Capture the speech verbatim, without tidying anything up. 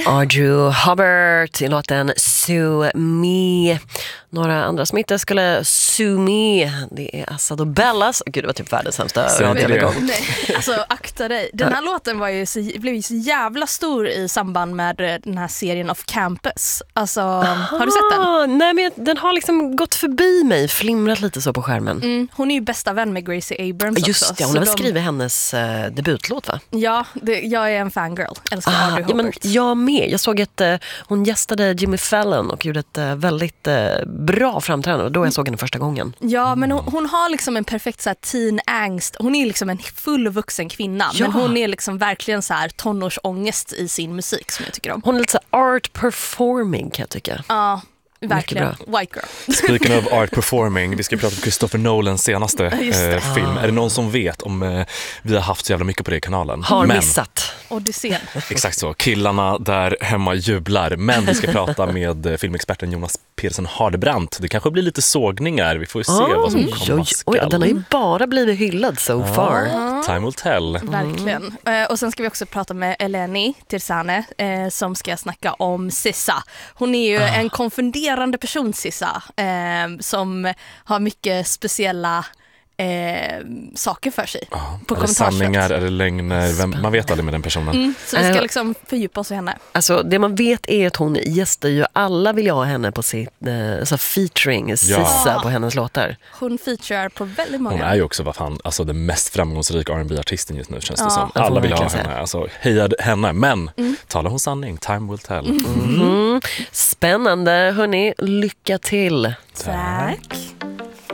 Audrey Hubbard i låten Sue Me. Några andra som inte skulle Sue Me, det är Assad och Bellas. Gud, det var typ världens sämsta radioövergång. Alltså, akta dig. Den här ja. låten var ju så, blev ju så jävla stor i samband med den här serien Off Campus. Alltså, Aha, har du sett den? Nej, men den har liksom gått förbi mig, flimrat lite så på skärmen. Mm, hon är ju bästa vän med Gracie Abrams Just också. det, hon har de... skrivit hennes uh, debutlåt, va? Ja, det, jag är en fangirl. Älskar ah, Audrey ja, men jag med. Jag såg att uh, hon gästade Jimmy Fallon och gjorde ett uh, väldigt uh, bra framträdande, och då jag såg henne första gången. Ja, men hon, hon har liksom en perfekt så här, teen angst. Hon är liksom en fullvuxen kvinna, ja. men hon är liksom verkligen så här tonårsångest i sin musik som jag tycker om. Hon är lite så art performing, kan jag tycka. Ja. Verkligen, white girl. Speaking of art performing, vi ska prata om Christopher Nolans senaste eh, film. Är det någon som vet om eh, vi har haft så jävla mycket på det i kanalen? Har men, missat. Odyssén. Exakt så, killarna där hemma jublar. Men vi ska prata med eh, filmexperten Jonas Persson Hardebrandt. Det kanske blir lite sågningar, vi får ju se oh, vad som komma skall. Oj, den har ju bara blivit hyllad so ah, far. Time will tell. Verkligen. Mm. Och sen ska vi också prata med Eleni Tirsane eh, som ska snacka om Sissa. Hon är ju ah. en konfunderande person, Sissa, eh, som har mycket speciella eh, saker för sig. Ah, på är det sanningar, är det lögner? Vem, man vet aldrig med den personen. Mm, så vi ska liksom fördjupa oss i henne. Alltså, det man vet är att hon gästar ju, alla vill ha henne på sitt eh, så featuring, ja. Sissa på hennes låtar. Hon featurear på väldigt många. Hon är ju också, vad fan, alltså den mest framgångsrika R and B-artisten just nu, känns det ja. som. Alla vill ha henne, alltså heja henne. Men mm. talar hon sanning? Time will tell. Mm. Mm. Spännande, hörni. Lycka till. Tack.